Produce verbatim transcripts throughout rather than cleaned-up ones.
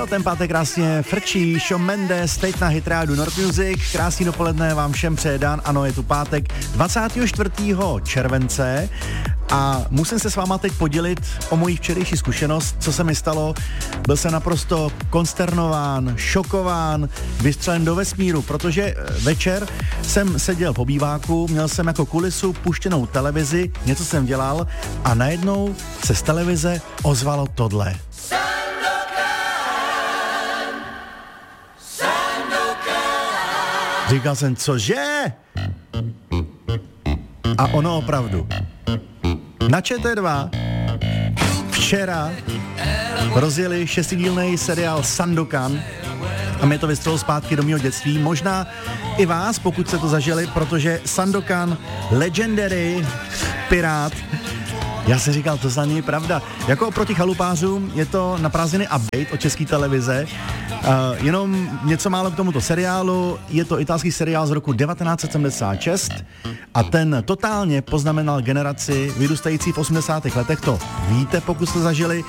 Jo, ten pátek krásně frčí, Shawn Mendes, teď na Hitrádu North Music, krásný dopoledne vám všem přeje Dan, ano, je tu pátek dvacátého čtvrtého července a musím se s váma teď podělit o moji včerejší zkušenost, co se mi stalo. Byl jsem naprosto konsternován, šokován, vystřelen do vesmíru, protože večer jsem seděl v obýváku, měl jsem jako kulisu puštěnou televizi, něco jsem dělal a najednou se z televize ozvalo tohle. Říkal jsem, cože? A ono opravdu. Na Č T dva včera rozjeli šestidílný seriál Sandokan a mě to vystřelilo zpátky do mého dětství. Možná i vás, pokud jste to zažili, protože Sandokan, legendary pirát, já jsem říkal, to za něj pravda. Jako oproti chalupářům je to na prázdniny update od České televize. Uh, jenom něco málo k tomuto seriálu. Je to italský seriál z roku devatenáct set sedmdesát šest a ten totálně poznamenal generaci vyrůstající v osmdesátých letech. To víte, pokud jste zažili.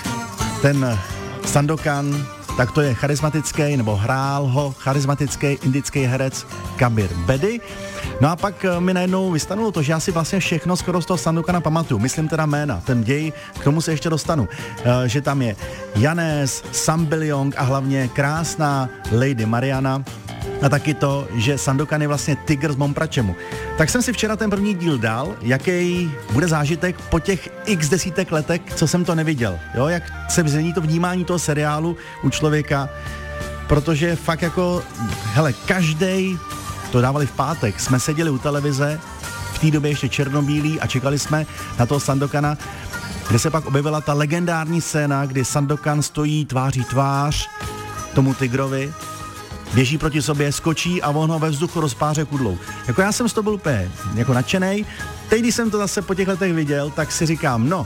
Ten Sandokan, tak to je charismatický, nebo hrál ho charismatický indický herec Kabir Bedi. No a pak mi najednou vystanulo to, že já si vlastně všechno skoro z toho Sandokana pamatuju. Myslím teda jména, ten děj, k tomu se ještě dostanu. E, že tam je Janes, Sam Bilyong a hlavně krásná Lady Mariana. A taky to, že Sandokan je vlastně tygr z Mompračemu. Tak jsem si včera ten první díl dal, jaký bude zážitek po těch x desítek letech, co jsem to neviděl. Jo, jak se změní to vnímání toho seriálu u člověka, protože fakt jako, hele, každej, to dávali v pátek, jsme seděli u televize, v té době ještě černobílý a čekali jsme na toho Sandokana, kde se pak objevila ta legendární scéna, kdy Sandokan stojí tváří tvář tomu tygrovi, běží proti sobě, skočí a on ho ve vzduchu rozpáře kudlou. Jako já jsem z toho byl úplně jako nadšenej. Teď, když jsem to zase po těch letech viděl, tak si říkám, no,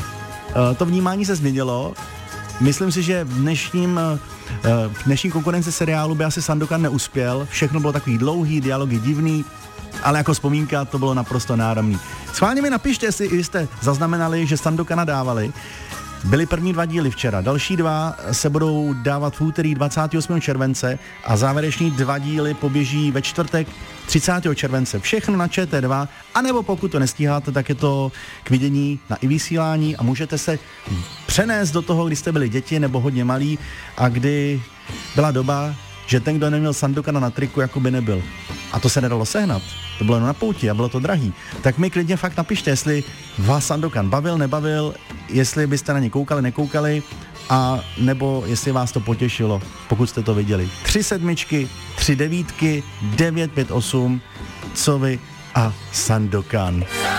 to vnímání se změnilo. Myslím si, že v dnešním, v dnešní konkurenci seriálu by asi Sandokan neuspěl. Všechno bylo takový dlouhý, dialogy divný, ale jako vzpomínka to bylo naprosto náramný. Schválně mi napište, jestli jste zaznamenali, že Sandokana dávali. Byly první dva díly včera, další dva se budou dávat v úterý dvacátého osmého července a závěreční dva díly poběží ve čtvrtek třicátého července. Všechno na Č T dva, anebo pokud to nestíháte, tak je to k vidění na i vysílání a můžete se přenést do toho, kdy jste byli děti nebo hodně malí a kdy byla doba, že ten, kdo neměl Sandokana na triku, jako by nebyl. A to se nedalo sehnat. To bylo na pouti a bylo to drahý. Tak mi klidně fakt napište, jestli vás Sandokan bavil, nebavil, jestli byste na ně koukali, nekoukali, a nebo jestli vás to potěšilo, pokud jste to viděli. Tři sedmičky, tři devítky, devět pět osm, co vy a Sandokan.